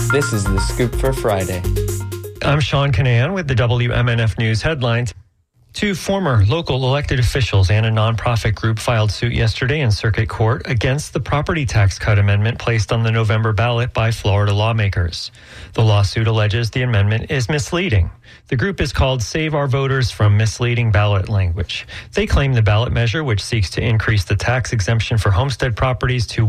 This is The Scoop for Friday. I'm Sean Canan with the WMNF News headlines. Two former local elected officials and a nonprofit group filed suit yesterday in circuit court against the property tax cut amendment placed on the November ballot by Florida lawmakers. The lawsuit alleges the amendment is misleading. The group is called Save Our Voters from Misleading Ballot Language. They claim the ballot measure, which seeks to increase the tax exemption for homestead properties to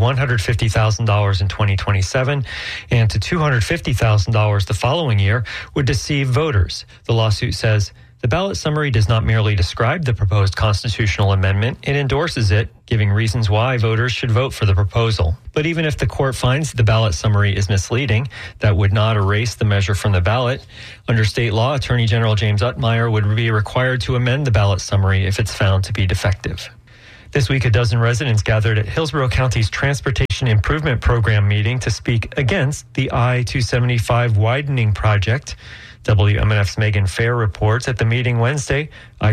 $150,000 in 2027 and to $250,000 the following year, would deceive voters. The lawsuit says the ballot summary does not merely describe the proposed constitutional amendment, it endorses it, giving reasons why voters should vote for the proposal. But even if the court finds the ballot summary is misleading, that would not erase the measure from the ballot. Under state law, Attorney General James Utmeyer would be required to amend the ballot summary if it's found to be defective. This week, a dozen residents gathered at Hillsborough County's Transportation Improvement Program meeting to speak against the I-275 widening project. WMNF's Megan Fair reports at the meeting Wednesday,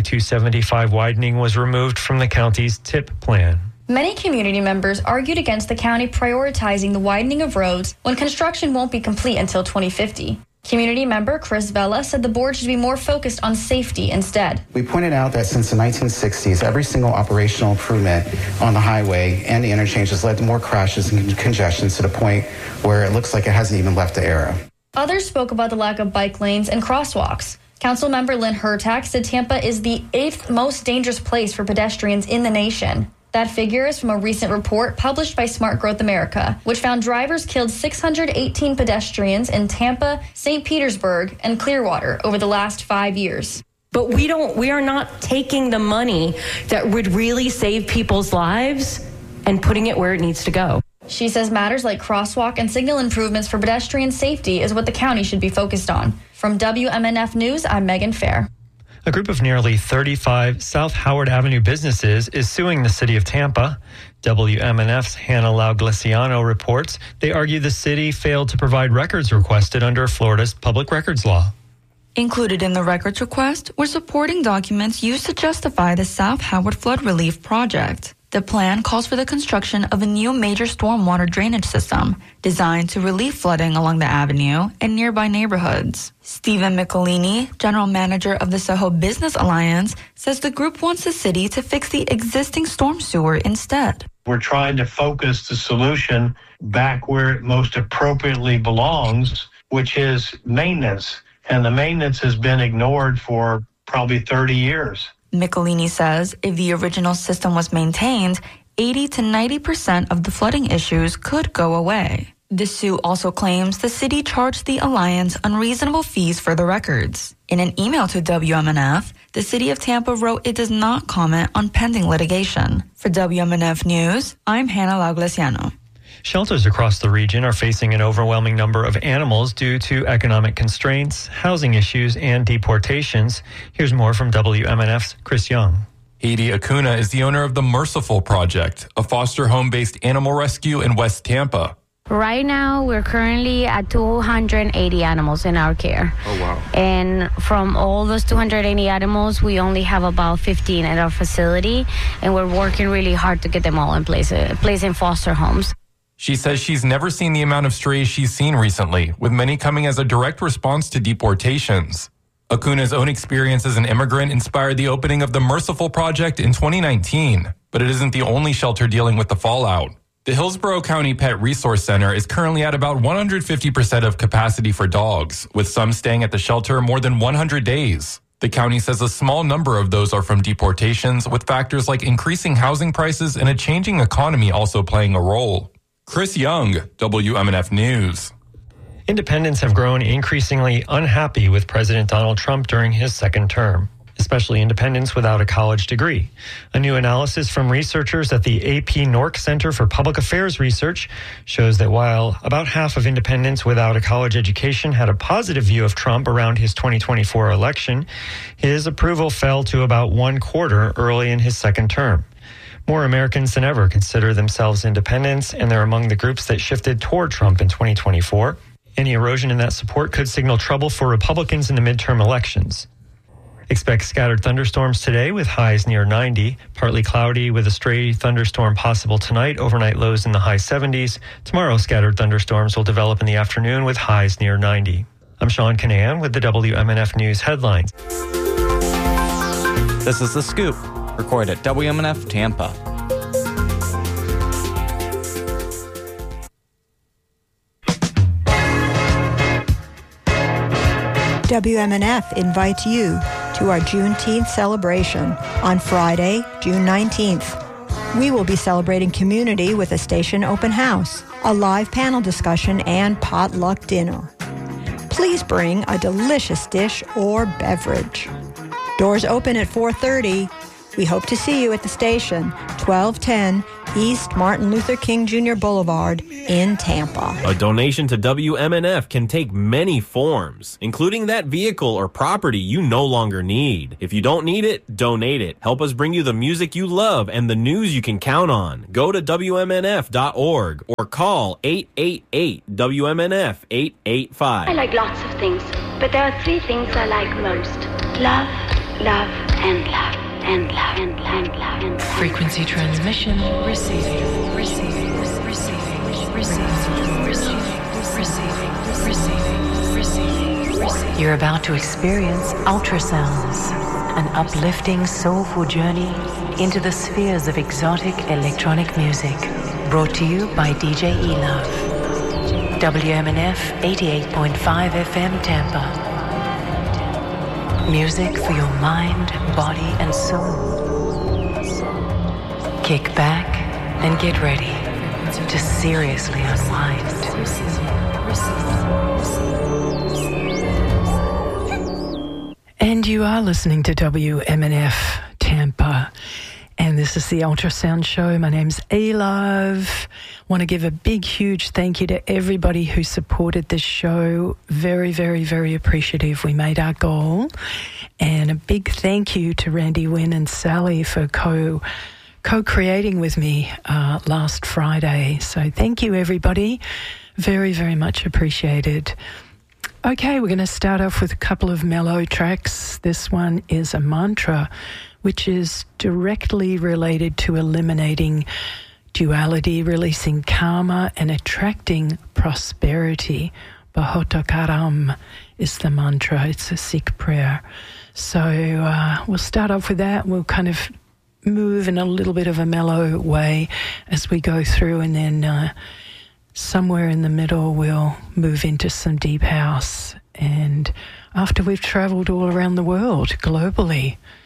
I-275 widening was removed from the county's TIP plan. Many community members argued against the county prioritizing the widening of roads when construction won't be complete until 2050. Community member Chris Vela said the board should be more focused on safety instead. We pointed out that since the 1960s, every single operational improvement on the highway and the interchange has led to more crashes and congestions to the point where it looks like it hasn't even left the era. Others spoke about the lack of bike lanes and crosswalks. Councilmember Lynn Hertak said Tampa is the 8th most dangerous place for pedestrians in the nation. That figure is from a recent report published by Smart Growth America, which found drivers killed 618 pedestrians in Tampa, St. Petersburg, and Clearwater over the last 5 years. But we are not taking the money that would really save people's lives and putting it where it needs to go. She says matters like crosswalk and signal improvements for pedestrian safety is what the county should be focused on. From WMNF News, I'm Megan Fair. A group of nearly 35 South Howard Avenue businesses is suing the city of Tampa. WMNF's Hannah Lauglesiano reports they argue the city failed to provide records requested under Florida's public records law. Included in the records request were supporting documents used to justify the South Howard Flood Relief Project. The plan calls for the construction of a new major stormwater drainage system designed to relieve flooding along the avenue and nearby neighborhoods. Stephen Michelini, general manager of the Soho Business Alliance, says the group wants the city to fix the existing storm sewer instead. We're trying to focus the solution back where it most appropriately belongs, which is maintenance. And the maintenance has been ignored for probably 30 years. Michelini says if the original system was maintained, 80 to 90% of the flooding issues could go away. The suit also claims the city charged the Alliance unreasonable fees for the records. In an email to WMNF, the city of Tampa wrote it does not comment on pending litigation. For WMNF News, I'm Hannah Lauglesiano. Shelters across the region are facing an overwhelming number of animals due to economic constraints, housing issues, and deportations. Here's more from WMNF's Chris Young. Heidi Acuna is the owner of the Merciful Project, a foster home-based animal rescue in West Tampa. Right now, we're currently at 280 animals in our care. Oh, wow. And from all those 280 animals, we only have about 15 at our facility, and we're working really hard to get them all in place in foster homes. She says she's never seen the amount of strays she's seen recently, with many coming as a direct response to deportations. Acuna's own experience as an immigrant inspired the opening of the Merciful Project in 2019, but it isn't the only shelter dealing with the fallout. The Hillsborough County Pet Resource Center is currently at about 150% of capacity for dogs, with some staying at the shelter more than 100 days. The county says a small number of those are from deportations, with factors like increasing housing prices and a changing economy also playing a role. Chris Young, WMNF News. Independents have grown increasingly unhappy with President Donald Trump during his second term, especially independents without a college degree. A new analysis from researchers at the AP Nork Center for Public Affairs Research shows that while about half of independents without a college education had a positive view of Trump around his 2024 election, his approval fell to about 1/4 early in his second term. More Americans than ever consider themselves independents, and they're among the groups that shifted toward Trump in 2024. Any erosion in that support could signal trouble for Republicans in the midterm elections. Expect scattered thunderstorms today with highs near 90. Partly cloudy with a stray thunderstorm possible tonight. Overnight lows in the high 70s. Tomorrow, scattered thunderstorms will develop in the afternoon with highs near 90. I'm Sean Kanahan with the WMNF News headlines. This is The Scoop, recorded at WMNF Tampa. WMNF invites you to our Juneteenth celebration on Friday, June 19th. We will be celebrating community with a station open house, a live panel discussion, and potluck dinner. Please bring a delicious dish or beverage. Doors open at 4:30. We hope to see you at the station, 1210 East Martin Luther King Jr. Boulevard in Tampa. A donation to WMNF can take many forms, including that vehicle or property you no longer need. If you don't need it, donate it. Help us bring you the music you love and the news you can count on. Go to WMNF.org or call 888-WMNF-885. I like lots of things, but there are three things I like most. Love, love, and love. And love, and love, and love, and love. Frequency transmission receiving. You're about to experience ultrasounds, an uplifting, soulful journey into the spheres of exotic electronic music. Brought to you by DJ E-Love. WMNF 88.5 FM Tampa. Music for your mind, body, and soul. Kick back and get ready to seriously unwind. And you are listening to WMNF Tampa. And this is the Ultrasound Show. My name's E-Love. Want to give a big, huge thank you to everybody who supported this show. Very, very, very appreciative. We made our goal. And a big thank you to Randy Wynn and Sally for co-creating with me last Friday. So thank you, everybody. Very, very much appreciated. Okay, we're going to start off with a couple of mellow tracks. This one is a mantra, which is directly related to eliminating duality, releasing karma, and attracting prosperity. Bahotokaram is the mantra. It's a Sikh prayer. So we'll start off with that. We'll kind of move in a little bit of a mellow way as we go through, and then somewhere in the middle we'll move into some deep house. And after we've travelled all around the world globally,